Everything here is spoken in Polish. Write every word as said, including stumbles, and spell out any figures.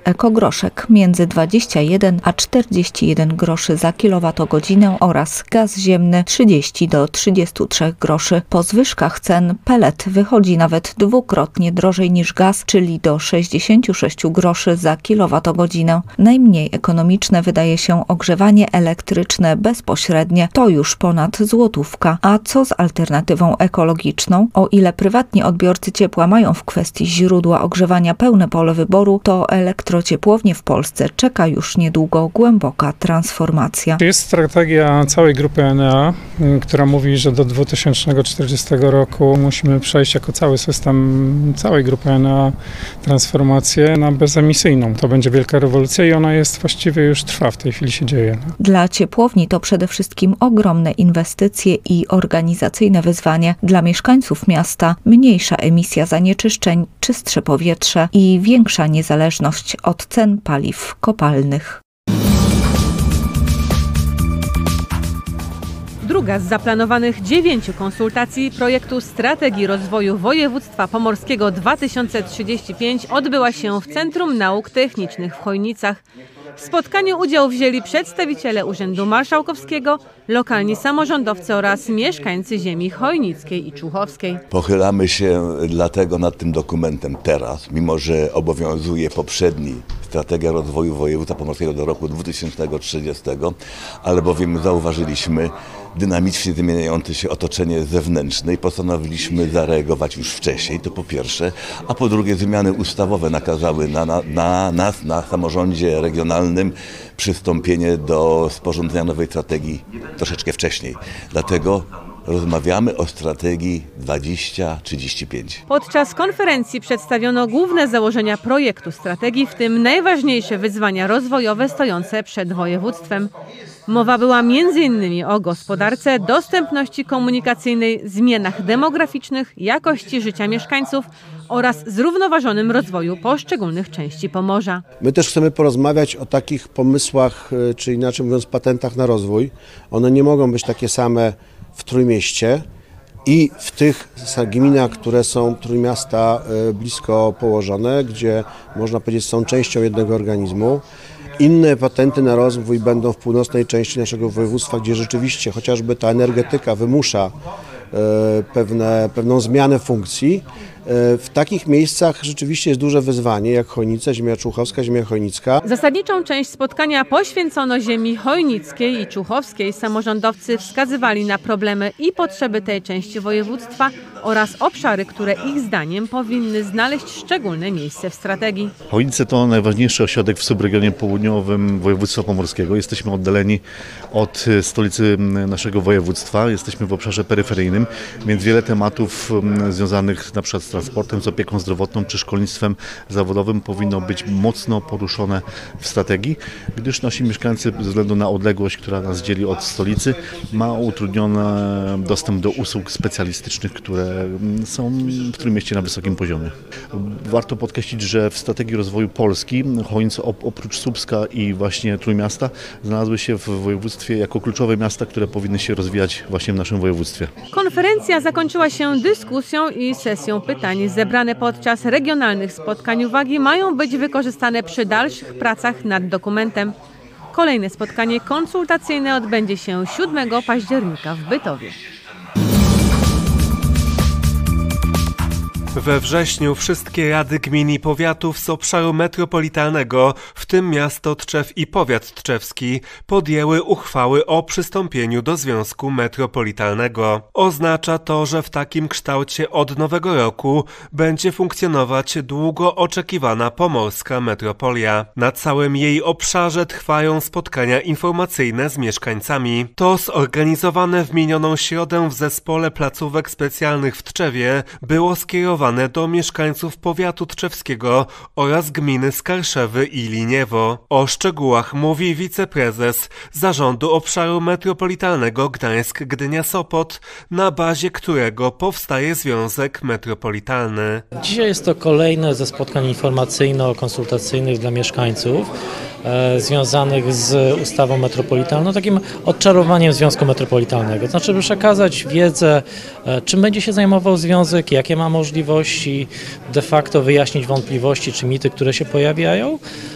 ekogroszek między dwadzieścia jeden a czterdzieści jeden groszy za kilowatogodzinę oraz gaz ziemny trzydzieści do trzydziestu trzech groszy. Po zwyżkach cen pelet wychodzi nawet dwukrotnie drożej niż gaz, czyli do sześćdziesięciu sześciu groszy za kilowatogodzinę. Najmniej ekonomiczne wydaje się ogrzewanie elektryczne bezpośrednie, to już ponad złotówka. A co z alternatywą ekologiczną? O ile prywatni odbiorcy ciepła mają w kwestii źródła ogrzewania pełne pole wyboru, to elektrociepłownie w Polsce czeka już niedługo głęboka transformacja. Jest strategia całej grupy Enea, która mówi, że do dwa tysiące czterdziestego roku musimy przejść jako cały system całej grupy Enea transformację na bezemisyjną. To będzie wielka rewolucja i ona jest właściwie już trwa, w tej chwili się dzieje. Dla ciepłowni to przede wszystkim ogromne inwestycje i organizacyjne wyzwanie. Dla mieszkańców miasta mniejsza emisja zanieczyszczeń, czystsze powietrze i większa niezależność od cen paliw kopalnych. Druga z zaplanowanych dziewięciu konsultacji projektu Strategii Rozwoju Województwa Pomorskiego dwa tysiące trzydzieści pięć odbyła się w Centrum Nauk Technicznych w Chojnicach. W spotkaniu udział wzięli przedstawiciele Urzędu Marszałkowskiego, lokalni samorządowcy oraz mieszkańcy ziemi chojnickiej i człuchowskiej. Pochylamy się dlatego nad tym dokumentem teraz, mimo że obowiązuje poprzedni Strategia Rozwoju Województwa Pomorskiego do roku dwa tysiące trzydziestego, albowiem zauważyliśmy dynamicznie zmieniające się otoczenie zewnętrzne i postanowiliśmy zareagować już wcześniej, to po pierwsze, a po drugie zmiany ustawowe nakazały na, na, na nas, na samorządzie regionalnym przystąpienie do sporządzenia nowej strategii troszeczkę wcześniej. Dlatego rozmawiamy o strategii dwadzieścia trzydzieści pięć. Podczas konferencji przedstawiono główne założenia projektu strategii, w tym najważniejsze wyzwania rozwojowe stojące przed województwem. Mowa była między innymi o gospodarce, dostępności komunikacyjnej, zmianach demograficznych, jakości życia mieszkańców oraz zrównoważonym rozwoju poszczególnych części Pomorza. My też chcemy porozmawiać o takich pomysłach, czy inaczej mówiąc patentach na rozwój. One nie mogą być takie same w Trójmieście i w tych gminach, które są Trójmiasta blisko położone, gdzie można powiedzieć są częścią jednego organizmu. Inne patenty na rozwój będą w północnej części naszego województwa, gdzie rzeczywiście chociażby ta energetyka wymusza pewne, pewną zmianę funkcji. W takich miejscach rzeczywiście jest duże wyzwanie, jak Chojnice, ziemia człuchowska, ziemia chojnicka. Zasadniczą część spotkania poświęcono ziemi chojnickiej i człuchowskiej. Samorządowcy wskazywali na problemy i potrzeby tej części województwa oraz obszary, które ich zdaniem powinny znaleźć szczególne miejsce w strategii. Chojnice to najważniejszy ośrodek w subregionie południowym województwa pomorskiego. Jesteśmy oddaleni od stolicy naszego województwa, jesteśmy w obszarze peryferyjnym, więc wiele tematów związanych na przykład z transportem, z opieką zdrowotną czy szkolnictwem zawodowym powinno być mocno poruszone w strategii, gdyż nasi mieszkańcy ze względu na odległość, która nas dzieli od stolicy, ma utrudniony dostęp do usług specjalistycznych, które są w Trójmieście na wysokim poziomie. Warto podkreślić, że w strategii rozwoju Polski Chojnice oprócz Słupska i właśnie Trójmiasta znalazły się w województwie jako kluczowe miasta, które powinny się rozwijać właśnie w naszym województwie. Konferencja zakończyła się dyskusją i sesją pytań. Zebrane podczas regionalnych spotkań uwagi mają być wykorzystane przy dalszych pracach nad dokumentem. Kolejne spotkanie konsultacyjne odbędzie się siódmego października w Bytowie. We wrześniu wszystkie rady gmin i powiatów z obszaru metropolitalnego, w tym miasto Tczew i powiat tczewski, podjęły uchwały o przystąpieniu do Związku Metropolitalnego. Oznacza to, że w takim kształcie od nowego roku będzie funkcjonować długo oczekiwana pomorska metropolia. Na całym jej obszarze trwają spotkania informacyjne z mieszkańcami. To zorganizowane w minioną środę w Zespole Placówek Specjalnych w Tczewie było skierowane do mieszkańców powiatu tczewskiego oraz gminy Skarszewy i Liniewo. O szczegółach mówi wiceprezes Zarządu Obszaru Metropolitalnego Gdańsk-Gdynia-Sopot, na bazie którego powstaje Związek Metropolitalny. Dzisiaj jest to kolejne ze spotkań informacyjno-konsultacyjnych dla mieszkańców e, związanych z ustawą metropolitalną, takim odczarowaniem Związku Metropolitalnego. To znaczy przekazać wiedzę, e, czym będzie się zajmował związek, jakie ma możliwości, de facto wyjaśnić wątpliwości czy mity, które się pojawiają.